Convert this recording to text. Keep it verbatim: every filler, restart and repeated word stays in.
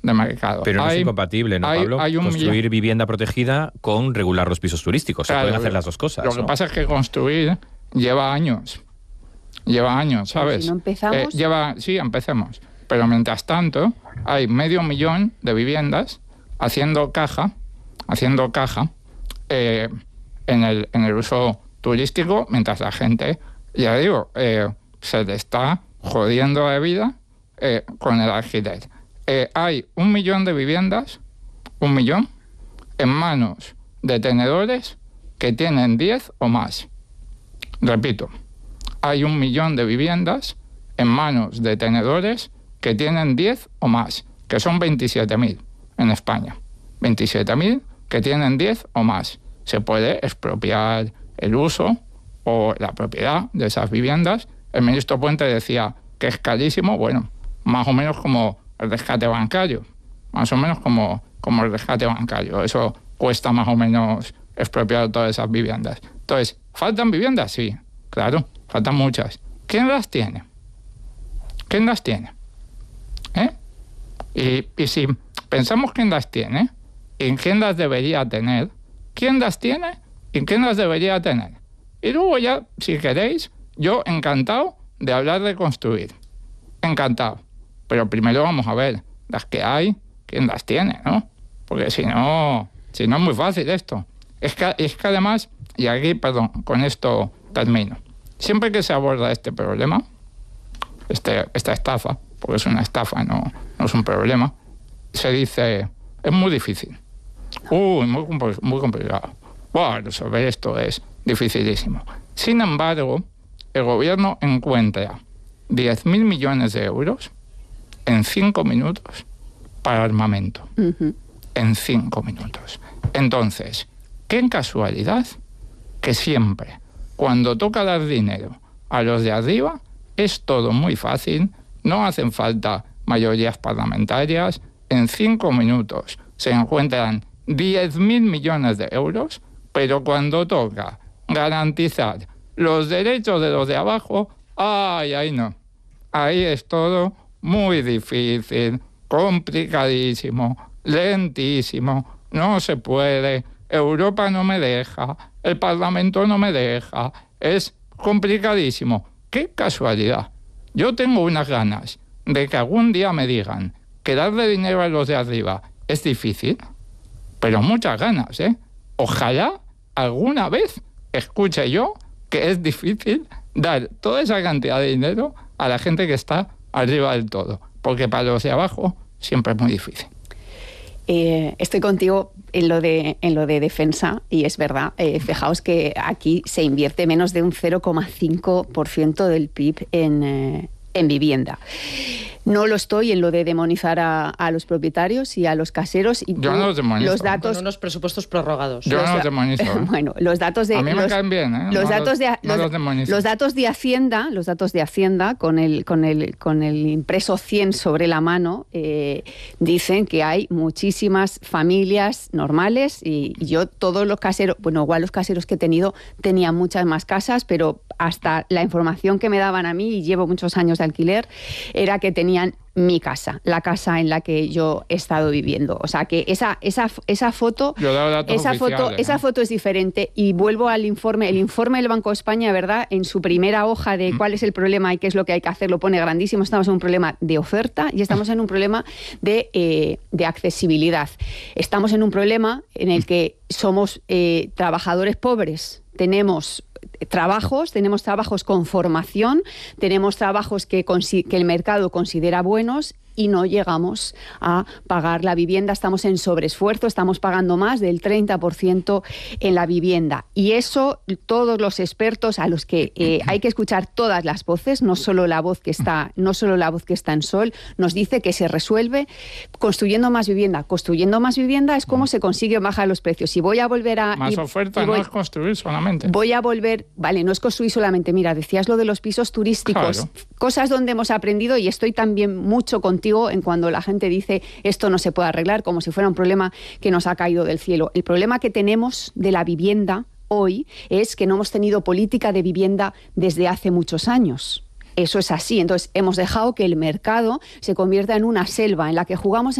de mercado. Pero no hay, es incompatible, ¿no, hay, Pablo? Hay un construir millón... vivienda protegida con regular los pisos turísticos. Claro, se pueden hacer las dos cosas. Lo que ¿no? pasa es que construir lleva años. Lleva años, ¿sabes? Pero si no empezamos... Eh, lleva, sí, empecemos. Pero mientras tanto, hay medio millón de viviendas haciendo caja, haciendo caja eh, en, el, en el uso turístico, mientras la gente, ya digo, eh, se le está jodiendo de vida eh, con el alquiler. Eh, hay un millón de viviendas, un millón, en manos de tenedores que tienen diez o más. Repito, hay un millón de viviendas en manos de tenedores que tienen diez o más, que son veintisiete mil en España. veintisiete mil que tienen diez o más. Se puede expropiar el uso o la propiedad de esas viviendas. El ministro Puente decía que es carísimo, bueno, más o menos como el rescate bancario, más o menos como, como el rescate bancario. Eso cuesta más o menos expropiar todas esas viviendas. Entonces, ¿faltan viviendas? Sí, claro, faltan muchas. ¿Quién las tiene? ¿Quién las tiene? ¿Eh? Y, y si pensamos quién las tiene y quién las debería tener, ¿quién las tiene y quién las debería tener? Y luego ya, si queréis, yo encantado de hablar de construir. Encantado. Pero primero vamos a ver las que hay, quién las tiene, ¿no? Porque si no, si no es muy fácil esto. Es que, es que además, y aquí, perdón, con esto termino. Siempre que se aborda este problema, este, esta estafa, porque es una estafa, no, no es un problema, se dice, es muy difícil. Uy, muy, muy complicado. Bueno, resolver esto es dificilísimo. Sin embargo, el gobierno encuentra diez mil millones de euros en cinco minutos para armamento. Uh-huh. En cinco minutos. Entonces, qué casualidad que siempre, cuando toca dar dinero a los de arriba, es todo muy fácil, no hacen falta mayorías parlamentarias, en cinco minutos se encuentran diez mil millones de euros, pero cuando toca garantizar los derechos de los de abajo, ay, ahí no. Ahí es todo muy difícil, complicadísimo, lentísimo, no se puede, Europa no me deja, el Parlamento no me deja, es complicadísimo. ¡Qué casualidad! Yo tengo unas ganas de que algún día me digan que darle dinero a los de arriba es difícil, pero muchas ganas, ¿eh? Ojalá alguna vez escuche yo que es difícil dar toda esa cantidad de dinero a la gente que está arriba del todo, porque para los de abajo siempre es muy difícil. Eh, estoy contigo en lo de en lo de defensa y es verdad, eh, fijaos que aquí se invierte menos de un cero coma cinco por ciento del P I B en, eh, en vivienda. No lo estoy en lo de demonizar a, a los propietarios y a los caseros. Y yo no los demonizo. Los datos, con unos presupuestos prorrogados. Yo los, no los demonizo. ¿eh? Bueno, los datos de... A mí me los, caen bien, ¿eh? Los no datos los, de... no los, los demonizo. Los datos de Hacienda, los datos de Hacienda, con el, con el, con el impreso cien sobre la mano, eh, dicen que hay muchísimas familias normales y yo todos los caseros, bueno, igual los caseros que he tenido tenían muchas más casas, pero hasta la información que me daban a mí, y llevo muchos años de alquiler, era que tenían mi casa, la casa en la que yo he estado viviendo. O sea que esa, esa, esa foto, esa foto, ¿eh? esa foto es diferente. Y vuelvo al informe, el informe del Banco de España, ¿verdad? En su primera hoja de cuál es el problema y qué es lo que hay que hacer, lo pone grandísimo. Estamos en un problema de oferta y estamos en un problema de, eh, de accesibilidad. Estamos en un problema en el que somos eh, trabajadores pobres, tenemos trabajos, tenemos trabajos con formación, tenemos trabajos que, que el mercado considera buenos y no llegamos a pagar la vivienda. Estamos en sobreesfuerzo, estamos pagando más del treinta por ciento en la vivienda. Y eso, todos los expertos a los que eh, hay que escuchar todas las voces, no solo la voz que está, no solo la voz que está en Sol, nos dice que se resuelve construyendo más vivienda. Construyendo más vivienda es como se consigue bajar los precios. Y voy a volver a... Más y, oferta y voy, no es construir solamente. Voy a volver... Vale, no es construir solamente. Mira, decías lo de los pisos turísticos. Claro. Cosas donde hemos aprendido y estoy también mucho contigo en cuando la gente dice esto no se puede arreglar como si fuera un problema que nos ha caído del cielo. El problema que tenemos de la vivienda hoy es que no hemos tenido política de vivienda desde hace muchos años. Eso es así. Entonces hemos dejado que el mercado se convierta en una selva en la que jugamos en